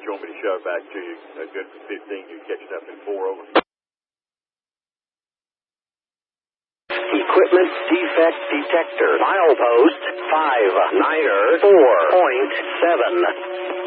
you want me to shove back to you? Good for 15. You're catching up in 4 over. Equipment defect detector. Milepost 5 Niner 4.7.